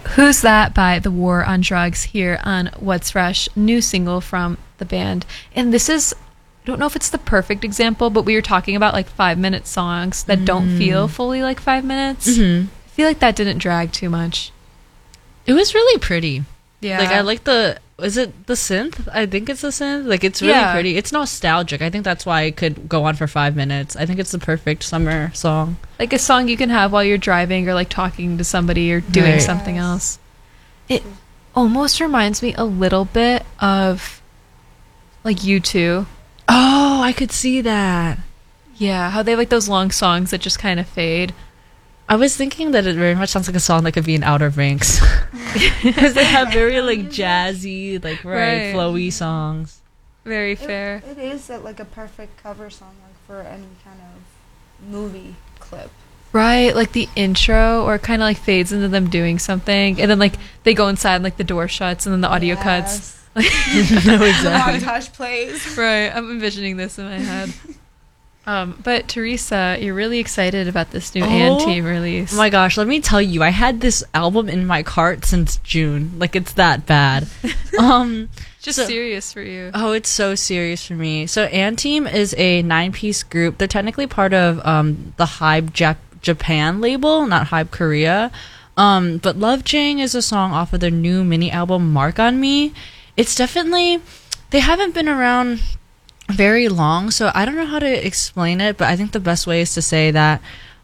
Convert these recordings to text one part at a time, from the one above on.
Who's That by The War on Drugs here on What's Fresh, new single from the band. And this is, I don't know if it's the perfect example, but we were talking about like 5-minute songs that don't feel fully like 5 minutes. I feel like that didn't drag too much. It was really pretty. Yeah. Like, I like is it the synth? I think it's the synth. Like, it's really pretty. It's nostalgic. I think that's why it could go on for 5 minutes. I think it's the perfect summer song. Like a song you can have while you're driving or like talking to somebody or doing something else. It almost reminds me a little bit of like U2. Oh, I could see that. Yeah, how they have like those long songs that just kind of fade. I was thinking that it very much sounds like a song that could be in Outer Banks. Because they have very like jazzy, like flowy songs. Very fair. It is like a perfect cover song like for any kind of movie clip. Right, like the intro or kind of like fades into them doing something and then like they go inside and like the door shuts and then the audio cuts. No, exactly. The montage plays. Right, I'm envisioning this in my head. But Teresa, you're really excited about this new Team release. Oh my gosh, let me tell you, I had this album in my cart since June. Like, it's that bad. Just serious for you. Oh, it's so serious for me. So Team is a 9-piece group. They're technically part of the Hybe Japan label, not Hybe Korea. But Love Jang is a song off of their new mini album Mark on Me. It's definitely, they haven't been around very long, so I don't know how to explain it, but I think the best way is to say that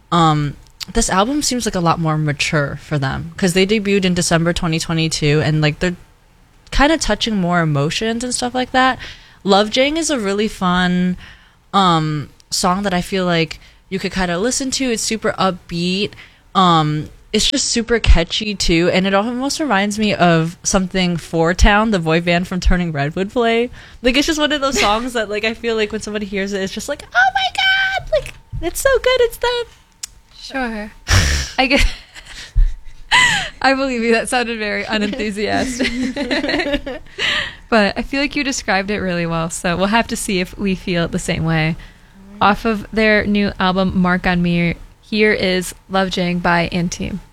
this album seems like a lot more mature for them because they debuted in December 2022 and like they're kind of touching more emotions and stuff like that. Love Jang is a really fun song that I feel like you could kind of listen to. It's super upbeat. It's just super catchy too, and it almost reminds me of something Four Town, the boy band from Turning Red, would play. Like, it's just one of those songs that like I feel like when somebody hears it, it's just like, oh my god, like it's so good, it's them. Sure. I guess I believe you. That sounded very unenthusiastic. But I feel like you described it really well, so we'll have to see if we feel it the same way. Off of their new album Mark on Me, here is Love Jang by Team.